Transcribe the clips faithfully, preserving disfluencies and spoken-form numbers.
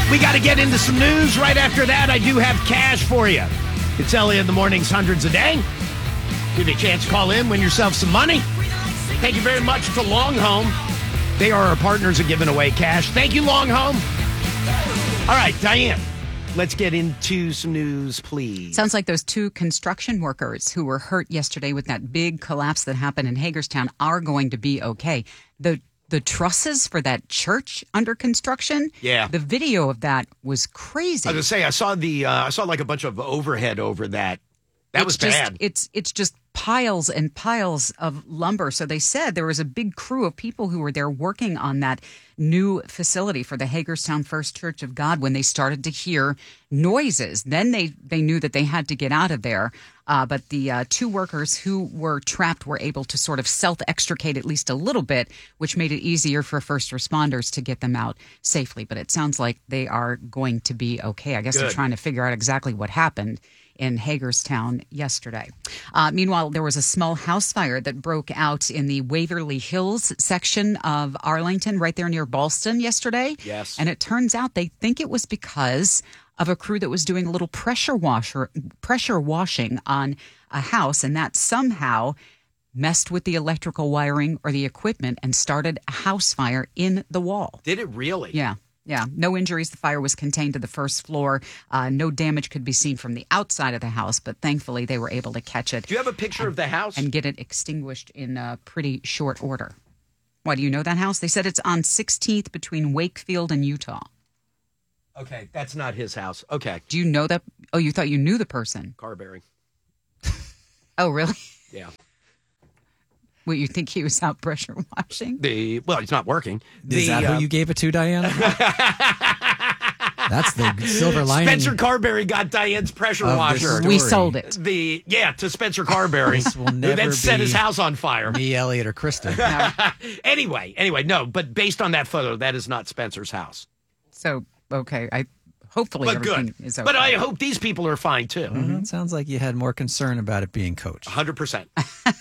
We got to get into some news. Right after that, I do have cash for you. It's Elliot in the Mornings, hundreds a day. Give you a chance to call in, win yourself some money. Thank you very much to Long Home. They are our partners in giving away cash. Thank you, Long Home. All right, Diane, let's get into some news, please. Sounds like those two construction workers who were hurt yesterday with that big collapse that happened in Hagerstown are going to be okay. The the trusses for that church under construction, yeah, the video of that was crazy. I was going to say, I saw the, uh, I saw like a bunch of overhead over that. That it's was just, bad. It's it's just piles and piles of lumber. So they said there was a big crew of people who were there working on that new facility for the Hagerstown First Church of God when they started to hear noises. Then they, they knew that they had to get out of there. Uh, but the uh, two workers who were trapped were able to sort of self-extricate at least a little bit, which made it easier for first responders to get them out safely. But it sounds like they are going to be okay. I guess Good. They're trying to figure out exactly what happened in Hagerstown yesterday. Uh, meanwhile, there was a small house fire that broke out in the Waverly Hills section of Arlington, right there near Ballston yesterday. Yes. And it turns out they think it was because of a crew that was doing a little pressure washer, pressure washing on a house, and that somehow messed with the electrical wiring or the equipment and started a house fire in the wall. Did it really? Yeah. Yeah, no injuries. The fire was contained to the first floor. Uh, no damage could be seen from the outside of the house, but thankfully they were able to catch it. Do you have a picture and, of the house? And get it extinguished in uh, pretty short order. Why, do you know that house? They said it's on sixteenth between Wakefield and Utah. Okay, that's not his house. Okay. Do you know that? Oh, you thought you knew the person. Carberry. Oh, really? Yeah. What, you think he was out pressure washing? The Well, he's not working. Is the, that uh, who you gave it to, Diane? That's the silver lining. Spencer Carberry got Diane's pressure Of washer. this We story. sold it. The Yeah, to Spencer Carberry. This will who never then set be his house on fire. Me, Elliot, or Kristen. No. Anyway, anyway, no, but based on that photo, that is not Spencer's house. So, okay, I hopefully But everything good. is okay. But I hope these people are fine, too. Well, it sounds like you had more concern about it being Coach. one hundred percent.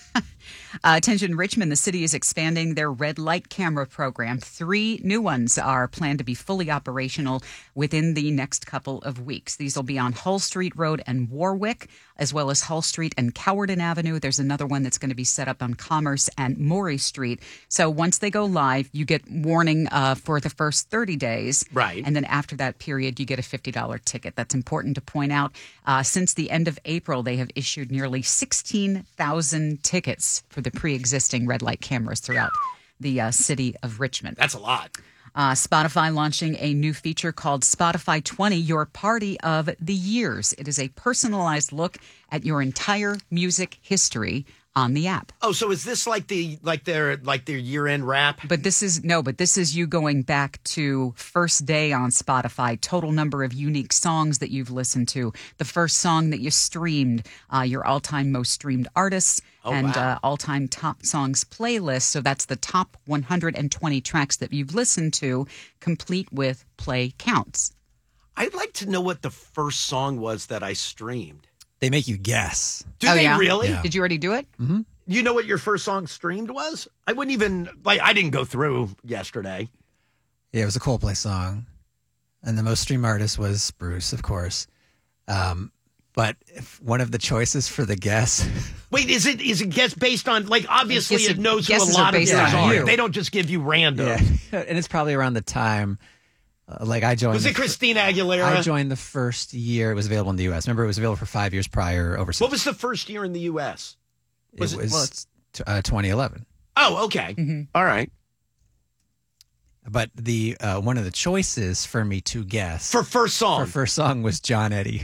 Uh, attention, Richmond, the city is expanding their red light camera program. Three new ones are planned to be fully operational within the next couple of weeks. These will be on Hull Street Road and Warwick, as well as Hull Street and Cowarden Avenue. There's another one that's going to be set up on Commerce and Morey Street. So once they go live, you get warning uh, for the first thirty days. Right. And then after that period, you get a fifty dollars ticket. That's important to point out. Uh, since the end of April, they have issued nearly sixteen thousand tickets for the pre-existing red light cameras throughout the uh, city of Richmond. That's a lot. Uh, Spotify launching a new feature called Spotify twenty, Your Party of the Years. It is a personalized look at your entire music history on the app. Oh, so is this like the like their like their year-end wrap? But this is no, but this is you going back to first day on Spotify, total number of unique songs that you've listened to, the first song that you streamed, uh, your all-time most streamed artists, Oh, and wow. uh, all-time top songs playlist. So that's the top one hundred twenty tracks that you've listened to, complete with play counts. I'd like to know what the first song was that I streamed. They make you guess. Do Oh, they yeah? really? Yeah. Did you already do it? Mm-hmm. You know what your first song streamed was? I wouldn't even, like, I didn't go through yesterday. Yeah, it was a Coldplay song. And the most streamed artist was Bruce, of course. Um, but if one of the choices for the guess, Wait, is it is it guess based on, like, obviously Guess- it knows who a guesses are lot of based theirs on are. you. They don't just give you random. yeah, and it's probably around the time, uh, like I joined. Was the it fir- Christina Aguilera? I joined the first year it was available in the U S. Remember, it was available for five years prior overseas. What was the first year in the U S? was it it- was well, it's- t- uh, twenty eleven. Oh, okay. Mm-hmm. All right. But the uh, one of the choices for me to guess For first song. for first song was John Eddy.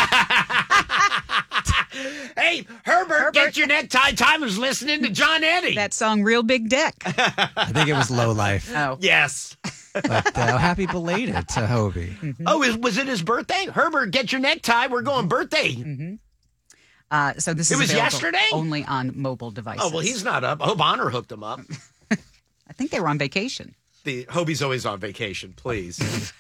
Hey, Herbert, get your necktie. Time was listening to John Eddy. That song, Real Big Dick. I think it was Low Life. Oh. Yes. But uh, happy belated to Hobie. Oh, is, was it his birthday? Herbert, get your necktie. We're going birthday. Uh, so this It is was available yesterday? only on mobile devices. Oh, well, he's not up. Hope Honor hooked him up. I think they were on vacation. The Hobie's always on vacation, please.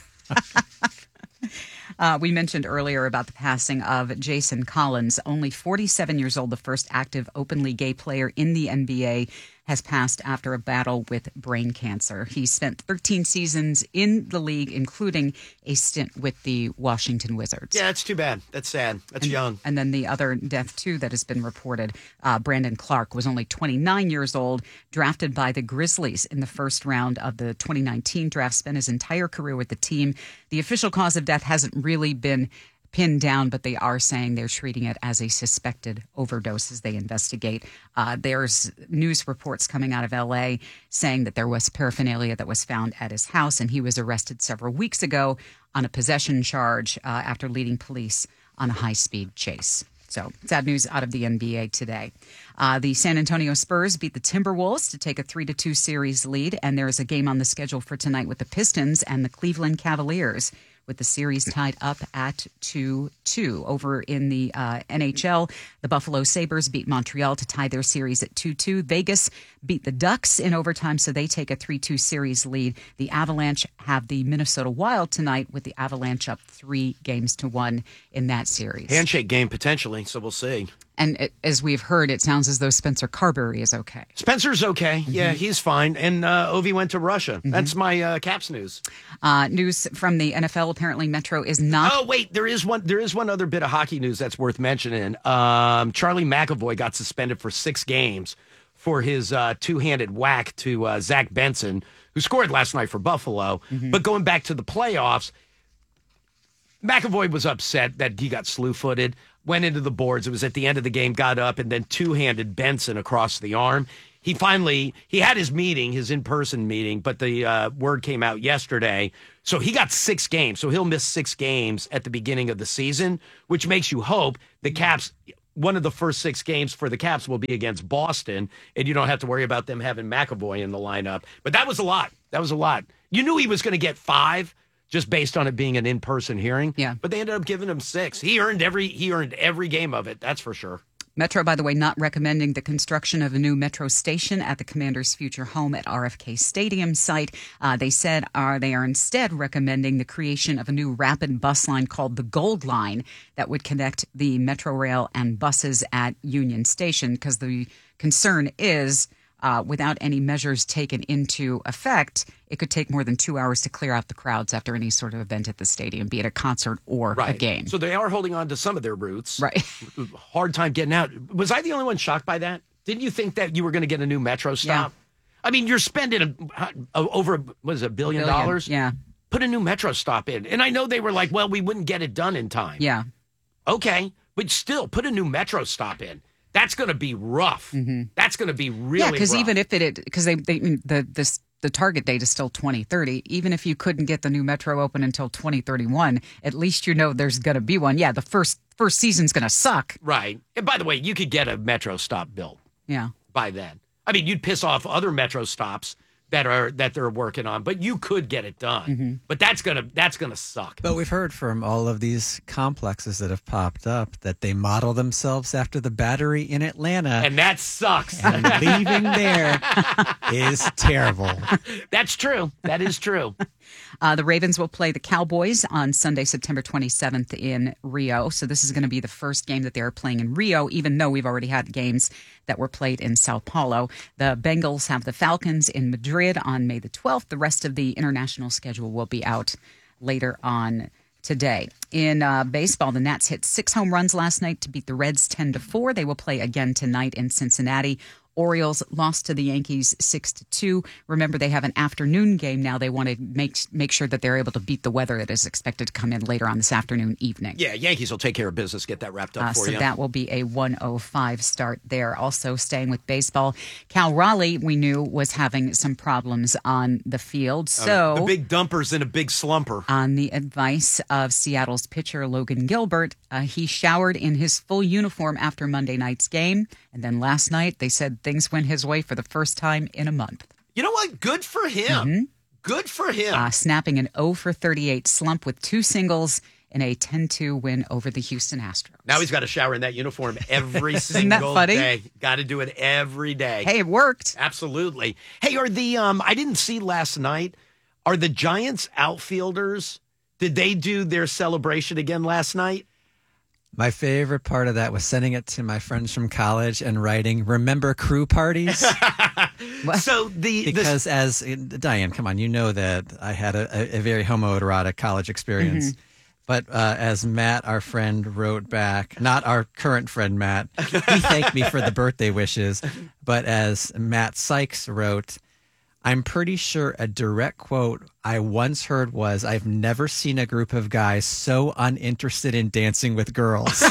Uh, we mentioned earlier about the passing of Jason Collins, only forty-seven years old, the first active openly gay player in the N B A, has passed after a battle with brain cancer. He spent thirteen seasons in the league, including a stint with the Washington Wizards. Yeah, that's too bad. That's sad. That's and, young. And then the other death, too, that has been reported, uh, Brandon Clark was only twenty-nine years old, drafted by the Grizzlies in the first round of the twenty nineteen draft, spent his entire career with the team. The official cause of death hasn't really been pinned down, but they are saying they're treating it as a suspected overdose as they investigate. Uh, there's news reports coming out of L A saying that there was paraphernalia that was found at his house, and he was arrested several weeks ago on a possession charge uh, after leading police on a high-speed chase. So, sad news out of the N B A today. Uh, the San Antonio Spurs beat the Timberwolves to take a three to two series lead, and there is a game on the schedule for tonight with the Pistons and the Cleveland Cavaliers, with the series tied up at two two. Over in the uh, N H L, the Buffalo Sabres beat Montreal to tie their series at two two. Vegas beat the Ducks in overtime, so they take a three two series lead. The Avalanche have the Minnesota Wild tonight, with the Avalanche up three games to one in that series. Handshake game, potentially, so we'll see. And it, as we've heard, it sounds as though Spencer Carberry is okay. Spencer's okay. Mm-hmm. Yeah, he's fine. And uh, Ovi went to Russia. Mm-hmm. That's my uh, Caps news. Uh, news from the N F L. Apparently, Metro is not. Oh, wait. There is one There is one other bit of hockey news that's worth mentioning. Um, Charlie McAvoy got suspended for six games for his uh, two-handed whack to uh, Zach Benson, who scored last night for Buffalo. Mm-hmm. But going back to the playoffs, McAvoy was upset that he got slew-footed. Went into the boards. It was at the end of the game, got up, and then two-handed Benson across the arm. He finally, he had his meeting, his in-person meeting, but the uh, word came out yesterday. So he got six games. So he'll miss six games at the beginning of the season, which makes you hope the Caps, one of the first six games for the Caps will be against Boston, and you don't have to worry about them having McAvoy in the lineup. But that was a lot. That was a lot. You knew he was going to get five, just based on it being an in-person hearing. Yeah. But they ended up giving him six. He earned every he earned every game of it, that's for sure. Metro, by the way, not recommending the construction of a new Metro station at the Commander's future home at R F K Stadium site. Uh, they said are they are instead recommending the creation of a new rapid bus line called the Gold Line that would connect the Metro Rail and buses at Union Station, because the concern is Uh, without any measures taken into effect, it could take more than two hours to clear out the crowds after any sort of event at the stadium, be it a concert or right. a game. So they are holding on to some of their routes. Right. Hard time getting out. Was I the only one shocked by that? Didn't you think that you were going to get a new Metro stop? Yeah. I mean, you're spending a, a, over, what is it, a billion, billion dollars? Yeah. Put a new Metro stop in. And I know they were like, well, we wouldn't get it done in time. Yeah. Okay. But still, put a new Metro stop in. That's going to be rough. Mm-hmm. That's going to be really yeah, because rough. even if it, because they, they the this the target date is still twenty thirty. Even if you couldn't get the new Metro open until twenty thirty-one, at least you know there's going to be one. Yeah, the first first season's going to suck. Right. And by the way, you could get a Metro stop built. Yeah. By then, I mean, you'd piss off other Metro stops that are that they're working on, but you could get it done. Mm-hmm. But that's gonna that's gonna suck. But we've heard from all of these complexes that have popped up that they model themselves after the Battery in Atlanta, and that sucks. And leaving there is terrible. That's true. That is true. Uh, the Ravens will play the Cowboys on Sunday, September twenty-seventh in Rio. So this is going to be the first game that they're playing in Rio, even though we've already had games that were played in Sao Paulo. The Bengals have the Falcons in Madrid on May the twelfth. The rest of the international schedule will be out later on today. In uh, baseball, the Nats hit six home runs last night to beat the Reds ten to four. They will play again tonight in Cincinnati. Orioles lost to the Yankees six to two. Remember, they have an afternoon game now. They want to make make sure that they're able to beat the weather that is expected to come in later on this afternoon, evening. Yeah, Yankees will take care of business, get that wrapped up uh, for so you. So that will be a one oh five start there. Also staying with baseball, Cal Raleigh, we knew, was having some problems on the field. So uh, the big dumpers and a big slumper. On the advice of Seattle's pitcher Logan Gilbert, uh, he showered in his full uniform after Monday night's game. And then last night, they said things went his way for the first time in a month. You know what? Good for him. Mm-hmm. Good for him. Uh, snapping an oh for thirty-eight slump with two singles in a ten two win over the Houston Astros. Now he's got to shower in that uniform every Isn't single that funny? day. Got to do it every day. Hey, it worked. Absolutely. Hey, are the, um, I didn't see last night, are the Giants outfielders, did they do their celebration again last night? My favorite part of that was sending it to my friends from college and writing, remember crew parties? So the because the, as Diane, come on, you know that I had a, a very homoerotic college experience. Mm-hmm. But uh, as Matt, our friend, wrote back, not our current friend Matt, he thanked me for the birthday wishes. But as Matt Sykes wrote, I'm pretty sure a direct quote I once heard was, I've never seen a group of guys so uninterested in dancing with girls.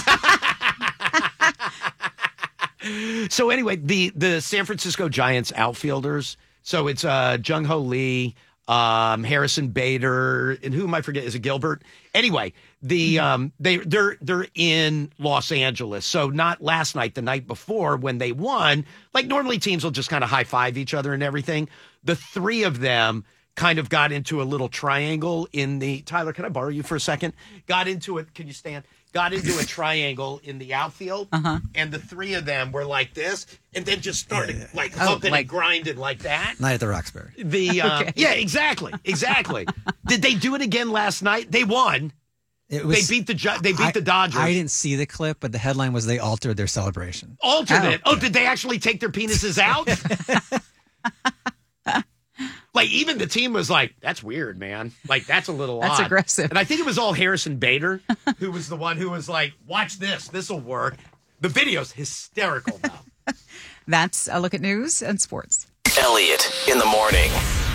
So anyway, the, the San Francisco Giants outfielders, so it's uh, Jung Ho Lee, Um, Harrison Bader, and who am I forget? Is it Gilbert? Anyway, the um, they they're they're in Los Angeles. So not last night, the night before when they won. Like normally teams will just kind of high five each other and everything. The three of them kind of got into a little triangle in the Tyler. Can I borrow you for a second? Got into it. Can you stand? Got into a triangle in the outfield, uh-huh. and the three of them were like this, and then just started yeah, yeah. like oh, humping like, and grinding like that. Night at the Roxbury. The uh, okay. Yeah, exactly, exactly. Did they do it again last night? They won. It was, they beat the they beat I, the Dodgers. I didn't see the clip, but the headline was they altered their celebration. Altered oh, it? Oh, yeah. Did they actually take their penises out? Like, even the team was like, that's weird, man. Like, that's a little that's odd. That's aggressive. And I think it was all Harrison Bader who was the one who was like, watch this. This will work. The video's hysterical, though. That's a look at news and sports. Elliot in the morning.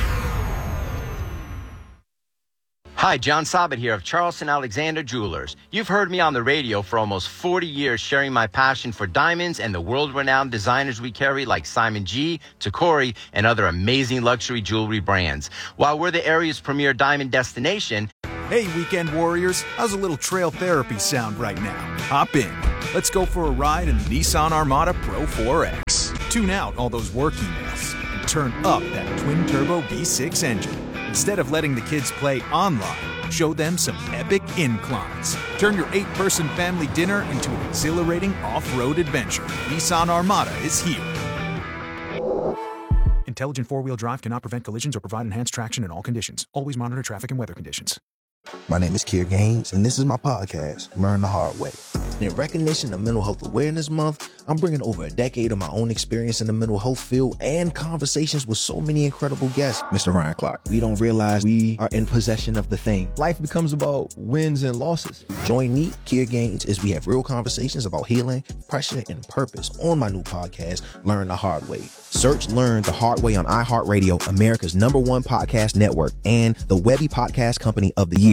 Hi, John Sabat here of Charleston Alexander Jewelers. You've heard me on the radio for almost forty years sharing my passion for diamonds and the world-renowned designers we carry like Simon G, Tacori, and other amazing luxury jewelry brands. While we're the area's premier diamond destination... Hey, weekend warriors, how's a little trail therapy sound right now? Hop in. Let's go for a ride in the Nissan Armada Pro four X. Tune out all those work emails and turn up that twin-turbo V six engine. Instead of letting the kids play online, show them some epic inclines. Turn your eight-person family dinner into an exhilarating off-road adventure. Nissan Armada is here. Intelligent four-wheel drive cannot prevent collisions or provide enhanced traction in all conditions. Always monitor traffic and weather conditions. My name is Kier Gaines, and this is my podcast, Learn the Hard Way. In recognition of Mental Health Awareness Month, I'm bringing over a decade of my own experience in the mental health field and conversations with so many incredible guests. Mister Ryan Clark, we don't realize we are in possession of the thing. Life becomes about wins and losses. Join me, Kier Gaines, as we have real conversations about healing, pressure, and purpose on my new podcast, Learn the Hard Way. Search Learn the Hard Way on iHeartRadio, America's number one podcast network, and the Webby Podcast Company of the Year.